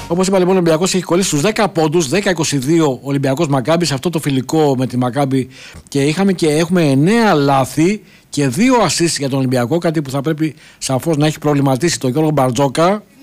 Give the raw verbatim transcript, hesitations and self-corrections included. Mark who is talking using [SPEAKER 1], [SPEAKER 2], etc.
[SPEAKER 1] Όπως είπα λοιπόν, ο Ολυμπιακός έχει κολλήσει στους δέκα πόντους, δέκα είκοσι δύο Ολυμπιακός Μακάμπι σε αυτό το φιλικό με τη Μακάμπι, και είχαμε και έχουμε εννέα λάθη και δύο ασίστ για τον Ολυμπιακό, κάτι που θα πρέπει σαφώς να έχει προβληματίσει τον Γιώργο Μπαρτζόκα.